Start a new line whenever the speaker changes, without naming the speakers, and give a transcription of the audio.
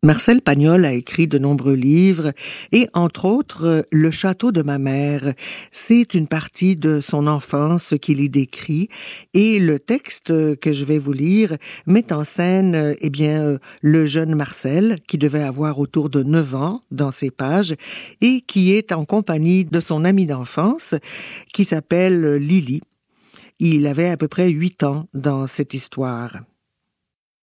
Marcel Pagnol a écrit de nombreux livres et, entre autres, Le château de ma mère. C'est une partie de son enfance qu'il y décrit et le texte que je vais vous lire met en scène, le jeune Marcel qui devait avoir autour de 9 ans dans ces pages et qui est en compagnie de son amie d'enfance qui s'appelle Lily. Il avait à peu près 8 ans dans cette histoire.